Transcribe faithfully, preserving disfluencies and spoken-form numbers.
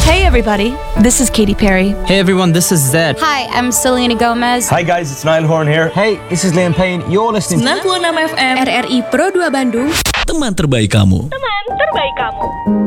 Hey everybody, this is Katy Perry. Hey everyone, this is Zed. Hi, I'm Selena Gomez. Hi guys, it's Niall Horn here. Hey, this is Liam Payne. You're listening sembilan puluh enam F M R R I Pro dua Bandung. Teman terbaik kamu. Teman terbaik kamu.